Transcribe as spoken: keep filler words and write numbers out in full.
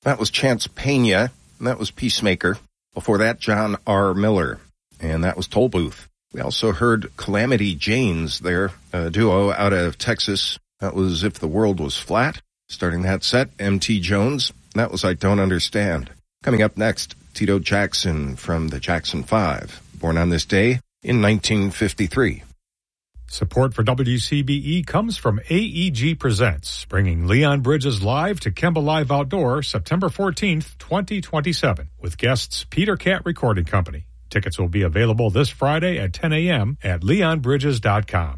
That was Chance Pena, and that was Peacemaker. Before that, John R. Miller, and that was Toll Booth. We also heard Calamity Janes there, a duo out of Texas. That was If the World Was Flat. Starting that set, M T Jones. That was I Don't Understand. Coming up next, Tito Jackson from the Jackson Five, born on this day in nineteen fifty-three. Support for W C B E comes from A E G Presents, bringing Leon Bridges live to Kemba Live Outdoor September fourteenth, twenty twenty-seven, with guests Peter Cat Recording Company. Tickets will be available this Friday at ten a.m. at leon bridges dot com.